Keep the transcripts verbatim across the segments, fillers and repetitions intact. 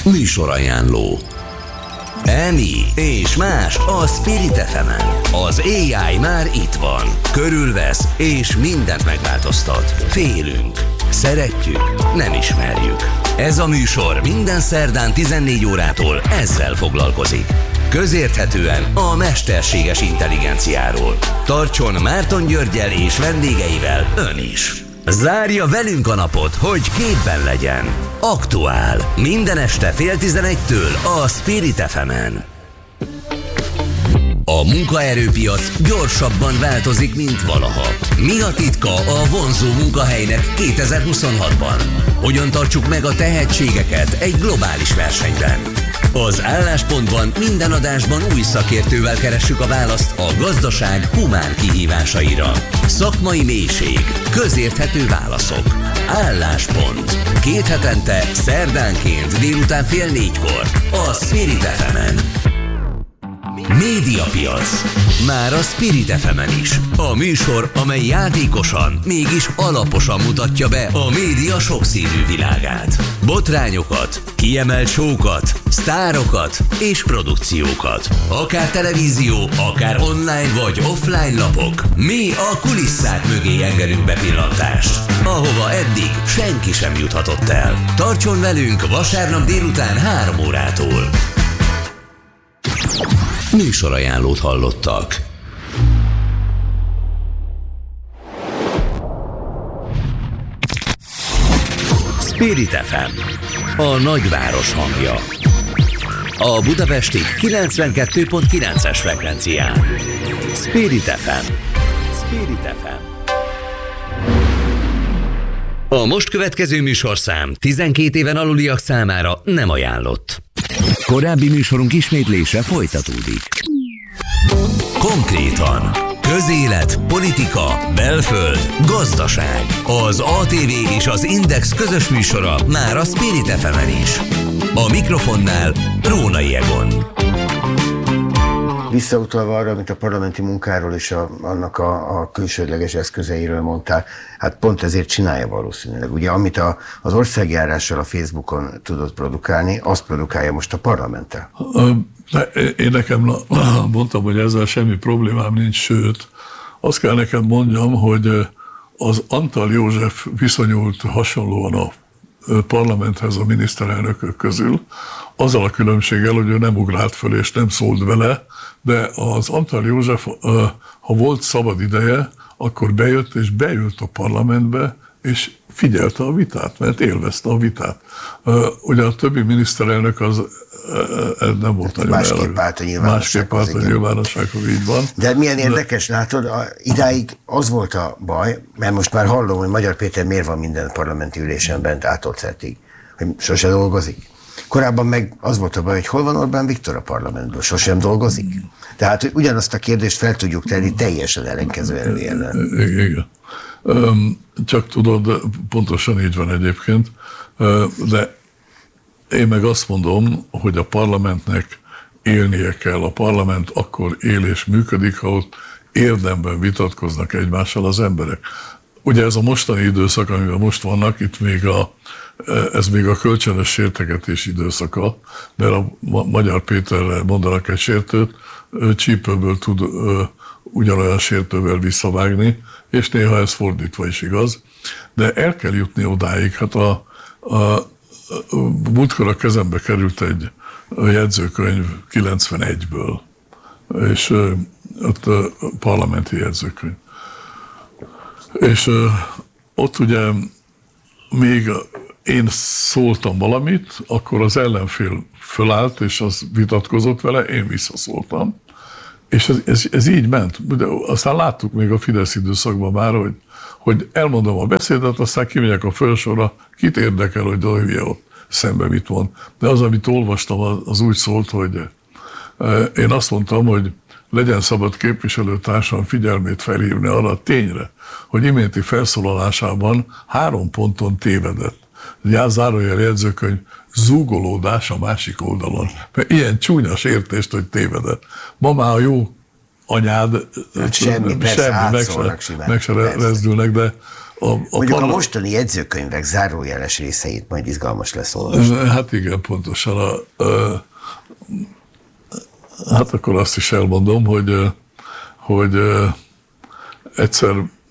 Műsorajánló. Emi és más a Spirit ef emen. Az á i már itt van. Körülvesz és mindent megváltoztat. Félünk. Szeretjük. Nem ismerjük. Ez a műsor minden szerdán tizennégy órától ezzel foglalkozik. Közérthetően a mesterséges intelligenciáról. Tartson Márton Györggyel és vendégeivel ön is. Zárja velünk a napot, hogy képben legyen. Aktuál. Minden este fél tizenegytől a Spirit ef emen. A munkaerőpiac gyorsabban változik, mint valaha. Mi a titka a vonzó munkahelynek kétezer-huszonhatban? Hogyan tartsuk meg a tehetségeket egy globális versenyben? Az Álláspontban minden adásban új szakértővel keressük a választ a gazdaság humán kihívásaira. Szakmai mélység, közérthető válaszok. Álláspont. Két hetente, szerdánként délután fél négykor a Spirit ef emen. Médiapiac. Már a Spirit ef emen is. A műsor, amely játékosan, mégis alaposan mutatja be a média sokszínű világát. Botrányokat, kiemelt show-kat, sztárokat és produkciókat. Akár televízió, akár online vagy offline lapok. Mi a kulisszák mögé engedünk bepillantást, ahova eddig senki sem juthatott el. Tartson velünk vasárnap délután három órától. Műsorajánlót hallottak. Spirit ef em, a nagyváros hangja. A budapesti kilencvenkettő pont kilences frekvencián. Spirit ef em. Spirit ef em. A most következő műsorszám tizenkét éven aluliak számára nem ajánlott. Korábbi műsorunk ismétlése folytatódik. Konkrétan. Közélet, politika, belföld, gazdaság. Az á té vé és az Index közös műsora már a Spirit ef emen is. A mikrofonnál Rónai Egon. Visszautalva arra, amit a parlamenti munkáról és a, annak a, a külsődleges eszközeiről mondtál, hát pont ezért csinálja valószínűleg. Ugye, amit a, az országjárással a Facebookon tudott produkálni, azt produkálja most a parlamenttel. Én nekem mondtam, hogy ezzel semmi problémám nincs, sőt, azt kell nekem mondjam, hogy az Antall József viszonyult hasonlóan a parlamenthez a miniszterelnökök közül, azzal a különbséggel, hogy ő nem ugrált föl és nem szólt vele, de az Antall József, ha volt szabad ideje, akkor bejött és beült a parlamentbe, és figyelte a vitát, mert élvezte a vitát. Ugye a többi miniszterelnök az nem volt nagyon másképp állt a nyilvánossághoz. Másképp állt a nyilvánossághoz, így van. De milyen érdekes, látod, a, idáig az volt a baj, mert most már hallom, hogy Magyar Péter miért van minden parlamenti ülésen bent átolcettig, hogy sose dolgozik. Korábban meg az volt a baj, hogy hol van Orbán Viktor a parlamentből, sosem dolgozik. Tehát, hogy ugyanazt a kérdést fel tudjuk tenni teljesen ellenkező erőjellel. Igen. Csak tudod, pontosan így van egyébként, de én meg azt mondom, hogy a parlamentnek élnie kell. A parlament akkor él és működik, ha ott érdemben vitatkoznak egymással az emberek. Ugye ez a mostani időszak, amiben most vannak, itt még a, ez még a kölcsönös sértegetés időszaka, mert a Magyar Péterre mondanak egy sértőt, csípőből tud ugyanolyan sértővel visszavágni, és néha ez fordítva is igaz. De el kell jutni odáig. Hát a, a, a múltkor a kezembe került egy jegyzőkönyv kilencvenegyből, és ott a parlamenti jegyzőkönyv. És ott ugye még én szóltam valamit, akkor az ellenfél fölállt, és az vitatkozott vele, én visszaszóltam. És ez, ez, ez így ment. De aztán láttuk még a Fidesz időszakban már, hogy, hogy elmondom a beszédet, aztán kimegyek a fölsorra, kit érdekel, hogy a hülye ott szembe mit mond. De az, amit olvastam, az úgy szólt, hogy én azt mondtam, hogy legyen szabad képviselőtársam figyelmét felhívni arra a tényre, hogy iménti felszólalásában három ponton tévedett. Zárójel jegyzőkönyv, zúgolódás a másik oldalon. Mert ilyen csúnyas értést, hogy tévedett. Ma már a jó anyád hát semmi, semmi meg se, meg se rezdülnek, de A, a Mondjuk parla... a mostani jegyzőkönyvek zárójeles részeit majd izgalmas lesz olvasni. Hát igen, pontosan. A, a, hát akkor azt is elmondom, hogy, hogy egyszer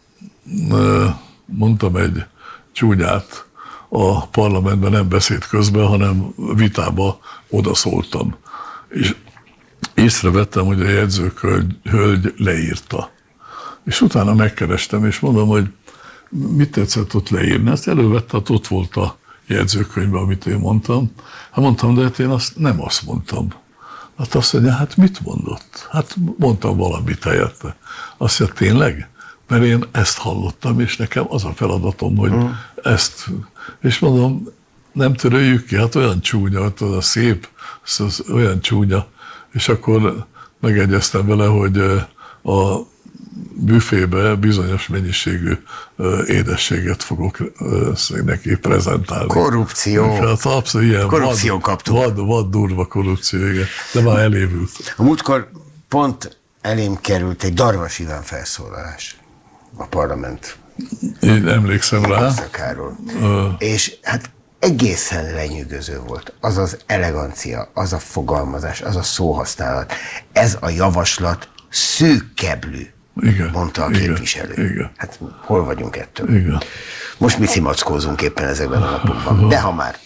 mondtam egy csúnyát a parlamentben, nem beszéd közben, hanem vitába odaszóltam. És észrevettem, hogy a jegyzőhölgy leírta. És utána megkerestem, és mondom, hogy mit tetszett ott leírni. Ezt elővette, hát ott volt a jegyzőkönyvben, amit én mondtam. Hát mondtam, de hát én azt nem azt mondtam. Hát azt mondja, hát mit mondott? Hát mondtam valamit helyette. Azt mondja, tényleg? Mert én ezt hallottam, és nekem az a feladatom, hogy mm. ezt... És mondom, nem töröljük ki, hát olyan csúnya, hát az a szép, az olyan csúnya. És akkor megegyeztem vele, hogy a büfébe bizonyos mennyiségű édességet fogok neki prezentálni. Korrupció. Hát abszolút ilyen korrupció vad, kaptuk. Vad, vad durva korrupció, igen. De már elévült. A múltkor pont elém került egy Darvas Iván felszólalás a parlament. Én emlékszem rá. Uh. És hát egészen lenyűgöző volt. Az az elegancia, az a fogalmazás, az a szóhasználat. Ez a javaslat szűkkeblű, igen, mondta a képviselő. Igen, igen. Hát hol vagyunk ettől? Igen. Most mi szimackózunk éppen ezekben a napokban. De ha már.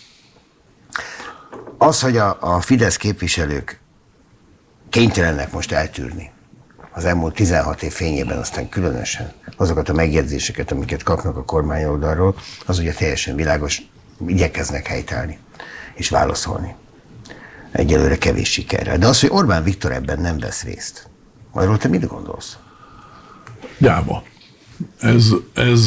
Az, hogy a, a Fidesz képviselők kénytelenek most eltűrni az elmúlt tizenhat év fényében, aztán különösen azokat a megjegyzéseket, amiket kapnak a kormányoldalról, az ugye teljesen világos, igyekeznek helytállni és válaszolni. Egyelőre kevés sikerrel. De az, hogy Orbán Viktor ebben nem vesz részt, arról te mit gondolsz? Gyáva. Ez, ez,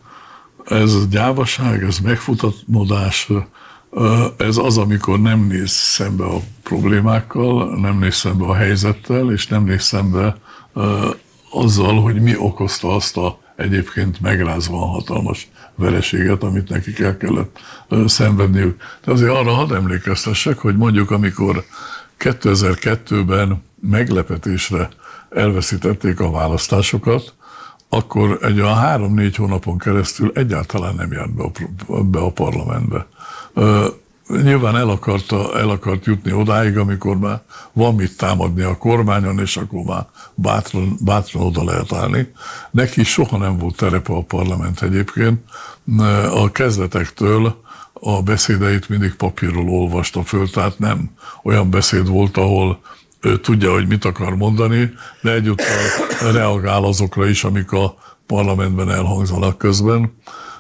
ez gyávaság, ez megfutatmodás, ez az, amikor nem néz szembe a problémákkal, nem néz szembe a helyzettel, és nem néz szembe azzal, hogy mi okozta azt a egyébként megrázva hatalmas vereséget, amit nekik el kellett szenvedniük. De azért arra hadd emlékeztessek, hogy mondjuk amikor kétezer-kettőben meglepetésre elveszítették a választásokat, akkor egy olyan három-négy hónapon keresztül egyáltalán nem járt be a, be a parlamentbe. Nyilván el, akarta, el akart jutni odáig, amikor már van mit támadni a kormányon, és akkor már bátran, bátran oda lehet állni. Neki soha nem volt terepe a parlament egyébként. A kezdetektől a beszédeit mindig papírról olvasta föl, tehát nem olyan beszéd volt, ahol ő tudja, hogy mit akar mondani, de egyúttal reagál azokra is, amik a parlamentben elhangzanak közben.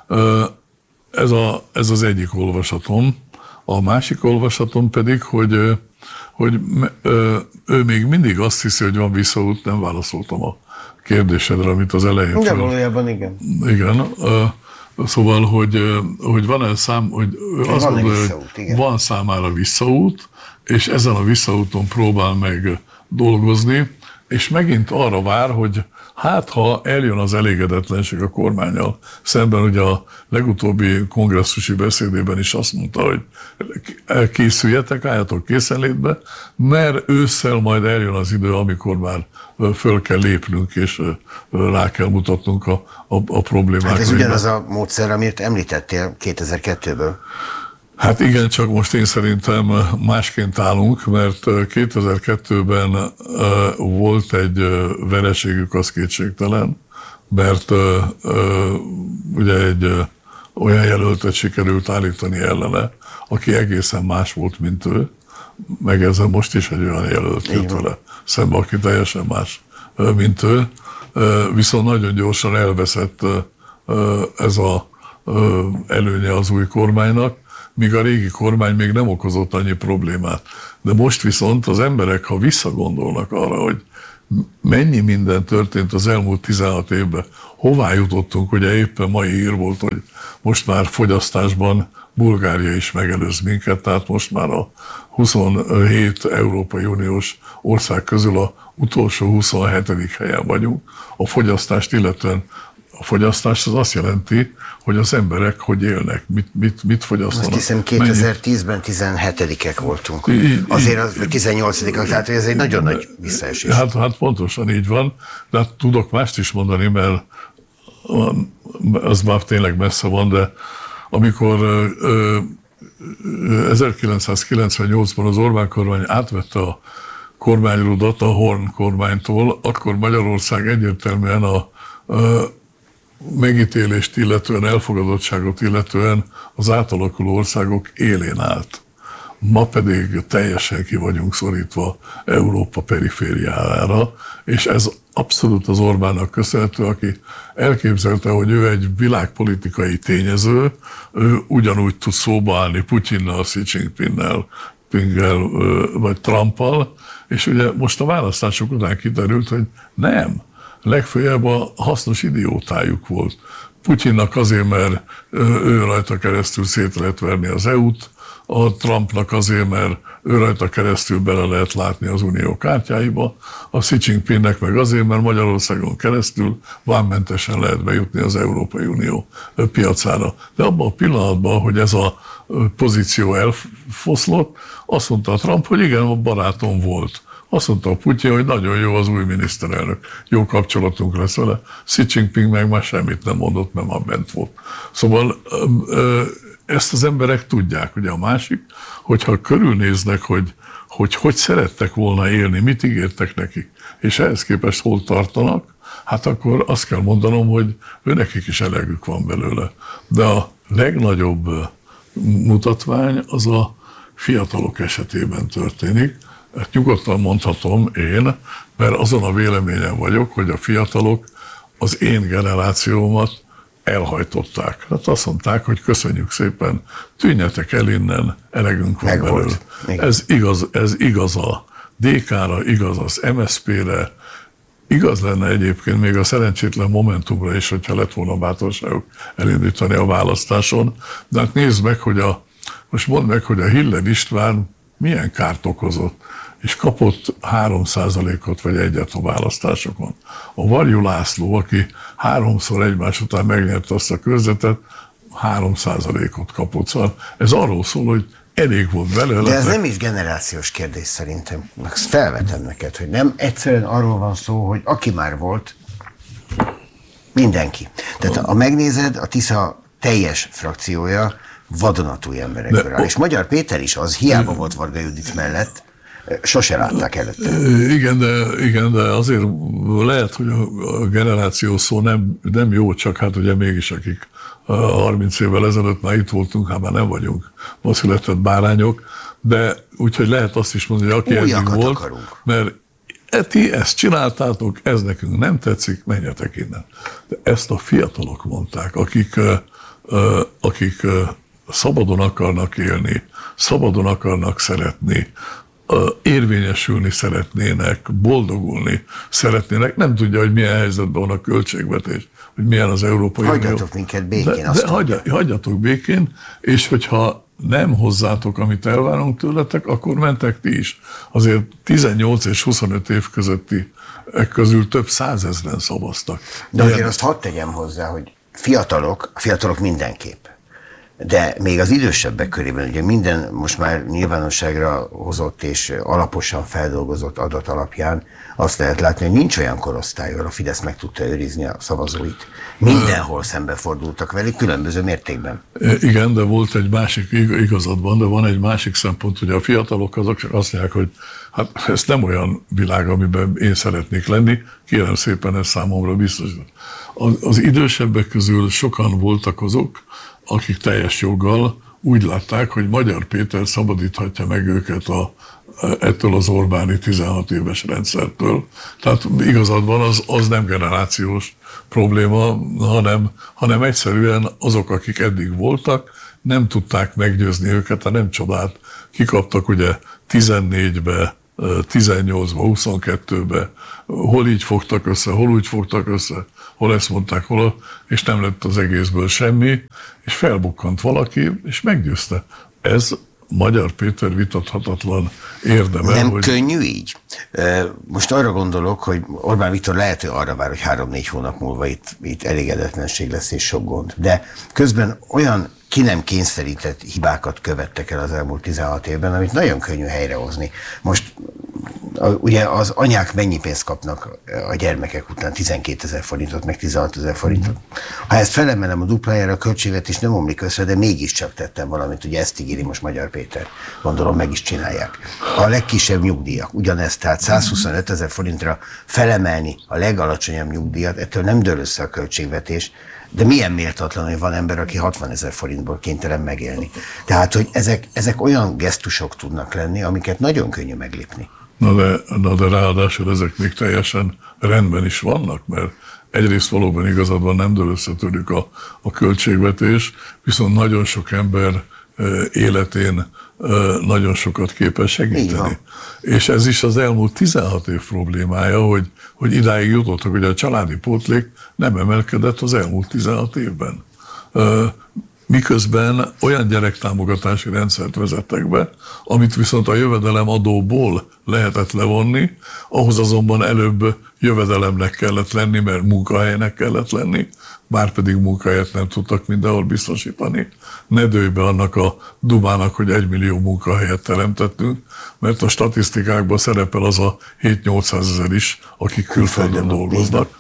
Ez, a, ez az egyik olvasatom. A másik olvasatom pedig, hogy, hogy ő még mindig azt hiszi, hogy van visszaút, nem válaszoltam a kérdésedre, amit az elején... De valójában igen. Igen. Szóval, hogy, hogy van-e szám, hogy azt van mondja, visszaút, hogy igen. van számára visszaút, és ezen a visszaúton próbál meg dolgozni, és megint arra vár, hogy hát, ha eljön az elégedetlenség a kormánnyal szemben, ugye a legutóbbi kongresszusi beszédében is azt mondta, hogy készüljetek, álljatok készenlétbe, mert ősszel majd eljön az idő, amikor már föl kell lépnünk, és rá kell mutatnunk a, a, a problémákra. Hát ez ugyanaz a módszer, amit említettél kétezer-kettőből. Hát igen, csak most én szerintem másként állunk, mert kétezer-kettőben volt egy vereségük, az kétségtelen, mert ugye egy olyan jelöltet sikerült állítani ellene, aki egészen más volt, mint ő, meg ezzel most is egy olyan jelölt jött vele szembe, aki teljesen más, mint ő. Viszont nagyon gyorsan elveszett ez az előnye az új kormánynak, míg a régi kormány még nem okozott annyi problémát. De most viszont az emberek, ha visszagondolnak arra, hogy mennyi minden történt az elmúlt tizenhat évben, hová jutottunk, ugye éppen mai hír volt, hogy most már fogyasztásban Bulgária is megelőz minket, tehát most már a huszonhét Európai Uniós ország közül a utolsó huszonhetedik helyen vagyunk. A fogyasztást illetően a fogyasztás az azt jelenti, hogy az emberek hogy élnek, mit, mit, mit fogyasztanak. Azt hiszem kétezer-tízben tizenhetedikek voltunk. Így, Azért az tizennyolcadikak, tehát ez egy nagyon nagy visszaesés. Hát, hát pontosan így van, de hát tudok mást is mondani, mert az már tényleg messze van, de amikor ezerkilencszázkilencvennyolcban az Orbán kormány átvette a kormányrudat a Horn kormánytól, akkor Magyarország egyértelműen a, a megítélést illetően, elfogadottságot illetően az átalakuló országok élén állt. Ma pedig teljesen ki vagyunk szorítva Európa perifériájára, és ez abszolút az Orbánnak köszönhető, aki elképzelte, hogy ő egy világpolitikai tényező, ő ugyanúgy tud szóba állni Putyinnal, Xi Jinpingnel, Pinggel vagy Trumpal, és ugye most a választások után kiderült, hogy nem. Legfőjebb a hasznos idiótájuk volt. Putyinnak azért, mert ő rajta keresztül szét lehet verni az é u-t, a Trumpnak azért, mert ő rajta keresztül bele lehet látni az unió kártyáiba, a Xi Jinpingnek meg azért, mert Magyarországon keresztül vámmentesen lehet bejutni az Európai Unió piacára. De abban a pillanatban, hogy ez a pozíció elfoszlott, azt mondta a Trump, hogy igen, a barátom volt. Azt mondta a Putyin, hogy nagyon jó az új miniszterelnök, jó kapcsolatunk lesz vele. Xi Jinping meg már semmit nem mondott, mert már bent volt. Szóval ezt az emberek tudják. Ugye a másik, hogyha körülnéznek, hogy hogy, hogy szerettek volna élni, mit ígértek nekik, és ehhez képest hol tartanak, hát akkor azt kell mondanom, hogy őnekik is elegük van belőle. De a legnagyobb mutatvány az a fiatalok esetében történik. Ezt nyugodtan mondhatom én, mert azon a véleményen vagyok, hogy a fiatalok az én generációmat elhajtották. Hát azt mondták, hogy köszönjük szépen, tűnjetek el innen, elegünk van belőle. Ez igaz, ez igaz a dé ká-ra, igaz az em es zé pé-re, igaz lenne egyébként még a szerencsétlen Momentumra is, hogyha lett volna bátorságok elindítani a választáson. De hát nézd meg, hogy a, most mondd meg, hogy a Hiller István milyen kárt okozott, és kapott három százalékot vagy egyet a választásokon. A Varjú László, aki háromszor egymás után megnyerte azt a körzetet, három százalékot kapott. Szóval ez arról szól, hogy elég volt belőle. De ez nem is generációs kérdés szerintem. Felvetem neked, hogy nem egyszerűen arról van szó, hogy aki már volt, mindenki. Tehát ha megnézed, a Tisza teljes frakciója vadonatúj emberekből áll. És Magyar Péter is az, hiába volt Varga Judit mellett, sose látták előtte. Igen, de, igen, de azért lehet, hogy a generáció szó nem, nem jó, csak hát ugye mégis akik harminc évvel ezelőtt már itt voltunk, hát már nem vagyunk ma született bárányok, de úgyhogy lehet azt is mondani, hogy aki eddig volt, akarunk. Mert ti ezt csináltátok, ez nekünk nem tetszik, menjetek innen. De ezt a fiatalok mondták, akik, akik szabadon akarnak élni, szabadon akarnak szeretni, érvényesülni szeretnének, boldogulni szeretnének, nem tudja, hogy milyen helyzetben van a költségvetés, hogy milyen az Európai Unió. Hagyjatok minket békén. De, de hagyja, hagyjatok békén, és hogyha nem hozzátok, amit elvárunk tőletek, akkor mentek ti is. Azért tizennyolc és huszonöt év közötti közül több százezren szavaztak. De azért azt hadd tegyem hozzá, hogy fiatalok, fiatalok mindenképp. De még az idősebbek körében, ugye minden most már nyilvánosságra hozott és alaposan feldolgozott adat alapján azt lehet látni, hogy nincs olyan korosztály, ahol a Fidesz meg tudta őrizni a szavazóit. Mindenhol szembefordultak velük, különböző mértékben. Igen, de volt egy másik, igazad van, de van egy másik szempont, hogy a fiatalok azok csak azt mondják, hogy hát ez nem olyan világ, amiben én szeretnék lenni, kérem szépen, ez számomra biztos. Az, az idősebbek közül sokan voltak azok, akik teljes joggal úgy látták, hogy Magyar Péter szabadíthatja meg őket a, ettől az Orbáni tizenhat éves rendszertől. Tehát igazad van, az, az nem generációs probléma, hanem, hanem egyszerűen azok, akik eddig voltak, nem tudták meggyőzni őket, de nem csodát, kikaptak ugye tizennégybe, tizennyolcba, huszonkettőbe, hol így fogtak össze, hol úgy fogtak össze, hol ezt mondták, hol, és nem lett az egészből semmi, és felbukkant valaki, és meggyőzte. Ez Magyar Péter vitathatatlan érdeme. Nem hogy... könnyű így? Most arra gondolok, hogy Orbán Viktor lehet, hogy arra vár, hogy három-négy hónap múlva itt, itt elégedetlenség lesz és sok gond. De közben olyan ki nem kényszerített hibákat követtek el az elmúlt tizenhat évben, amit nagyon könnyű helyrehozni. Most a, ugye az anyák mennyi pénzt kapnak a gyermekek után? tizenkétezer forintot, meg tizenhatozezer forintot. Ha ezt felemelem a duplájára, a költségvetés nem omlik össze, de mégiscsak tettem valamit, ugye ezt ígéri most Magyar Péter. Gondolom meg is csinálják. A legkisebb nyugdíjak, ugyanezt, tehát százhuszonötezer forintra felemelni a legalacsonyabb nyugdíjat, ettől nem dől össze a költségvetés, de milyen méltatlan, hogy van ember, aki hatvanezer forintból kénytelen megélni. Tehát, hogy ezek, ezek olyan gesztusok tudnak lenni, amiket nagyon könnyű meglépni. Na de, na de ráadásul ezek még teljesen rendben is vannak, mert egyrészt valóban igazad van, nem dől össze tőlük a, a költségvetés, viszont nagyon sok ember életén nagyon sokat képes segíteni. És ez is az elmúlt tizenhat év problémája, hogy, hogy idáig jutottak, hogy a családi pótlék nem emelkedett az elmúlt tizenhat évben. Miközben olyan gyerektámogatási rendszert vezettek be, amit viszont a jövedelemadóból lehetett levonni, ahhoz azonban előbb jövedelemnek kellett lenni, mert munkahelynek kellett lenni, bár pedig munkahelyet nem tudtak mindenhol biztosítani. Ne dőlj be annak a dumának, hogy egymillió munkahelyet teremtettünk, mert a statisztikákban szerepel az a hét-nyolcszázezer is, akik külföldön dolgoznak.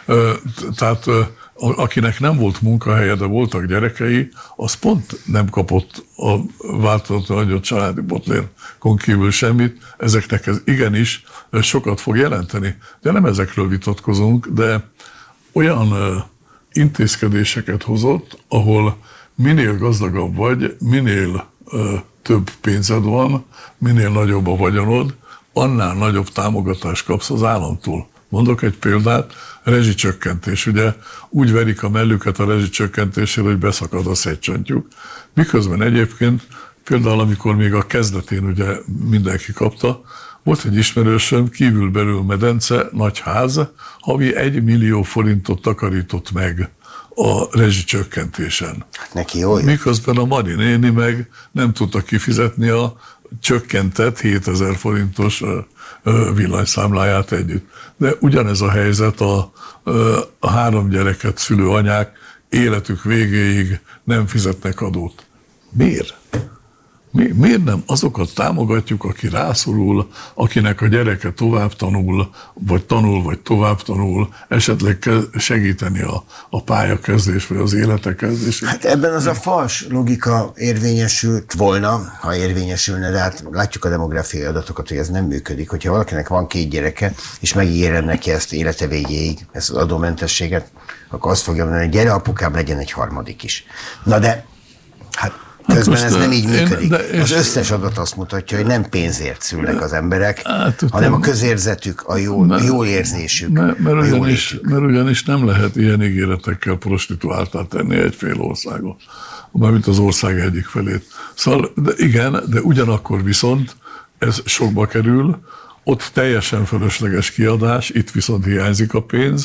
Tehát akinek nem volt munkahelye, de voltak gyerekei, az pont nem kapott a változatlan adott családi botlénkon kívül semmit. Ezeknek ez igenis sokat fog jelenteni. De nem ezekről vitatkozunk, de olyan intézkedéseket hozott, ahol minél gazdagabb vagy, minél több pénzed van, minél nagyobb a vagyonod, annál nagyobb támogatást kapsz az államtól. Mondok egy példát, rezsicsökkentés. Ugye úgy verik a mellüket a rezsicsökkentésére, hogy beszakad a szegycsontjuk. Miközben egyébként például, amikor még a kezdetén ugye mindenki kapta, volt egy ismerősöm, kívülbelül medence, nagy ház, havi egy millió forintot takarított meg a rezsicsökkentésen. Neki jó. Miközben a Mari néni meg nem tudta kifizetni a csökkentett hétezer forintos villanyszámláját együtt. De ugyanez a helyzet a, a három gyereket szülő anyák életük végéig nem fizetnek adót. Miért? Mi, miért nem azokat támogatjuk, aki rászorul, akinek a gyereke tovább tanul, vagy tanul, vagy tovább tanul, esetleg segíteni a, a pályakezdés, vagy az élete kezdését? Hát ebben az a fals logika érvényesült volna, ha érvényesülne, de hát látjuk a demográfiai adatokat, hogy ez nem működik. Hogyha valakinek van két gyereke, és megígérem neki ezt élete végéig, ezt az adómentességet, akkor azt fogja mondani, hogy gyere apukám, legyen egy harmadik is. Na de, hát közben ez nem így működik. Én, az összes adat azt mutatja, hogy nem pénzért szülnek az emberek, hát, hanem a közérzetük, a jól, mert, jól érzésük, mert, mert, a jól ugyanis, mert ugyanis nem lehet ilyen ígéretekkel prostituáltá tenni egy fél országot, mármint az ország egyik felét. Szóval, de igen, de ugyanakkor viszont ez sokba kerül, ott teljesen fölösleges kiadás, itt viszont hiányzik a pénz,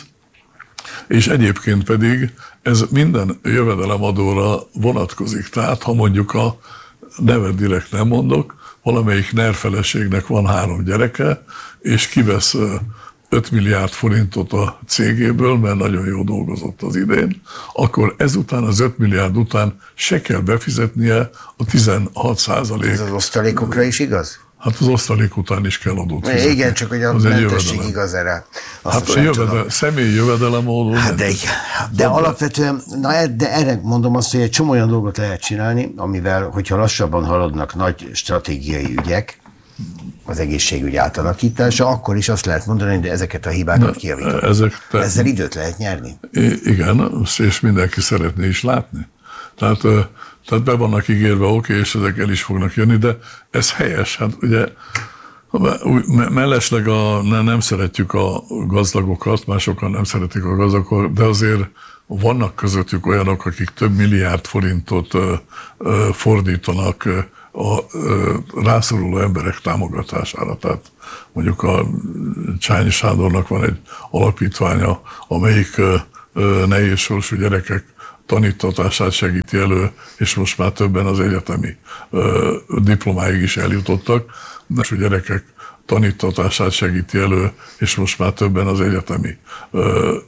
és egyébként pedig ez minden jövedelemadóra vonatkozik. Tehát, ha mondjuk a nevet direkt nem mondok, valamelyik nerfeleségnek van három gyereke, és kivesz öt milliárd forintot a cégéből, mert nagyon jó dolgozott az idén, akkor ezután, az öt milliárd után se kell befizetnie a tizenhat százalék. Ez az osztalékokra is igaz? Hát az osztalék után is kell adót fizetni. Igen, csak hogy a mentesség igaz erre. Hát a jövedel, személyi jövedelemódon. Hát de, de alapvetően, na de erre mondom azt, hogy egy csomó olyan dolgot lehet csinálni, amivel, hogyha lassabban haladnak nagy stratégiai ügyek, az egészségügy átalakítása, akkor is azt lehet mondani, hogy ezeket a hibákat kijavítani. Ezek te... Ezzel időt lehet nyerni. Igen, és mindenki szeretné is látni. Tehát, tehát be vannak ígérve, oké, okay, és ezek el is fognak jönni, de ez helyes. Hát ugye mellesleg a, nem szeretjük a gazdagokat, már sokan nem szeretik a gazdagokat, de azért vannak közöttük olyanok, akik több milliárd forintot fordítanak a rászoruló emberek támogatására. Tehát mondjuk a Csányi Sándornak van egy alapítványa, amelyik nehézsorsú gyerekek tanítatását segíti elő, és most már többen az egyetemi diplomáig is eljutottak. A gyerekek tanítatását segíti elő, és most már többen az egyetemi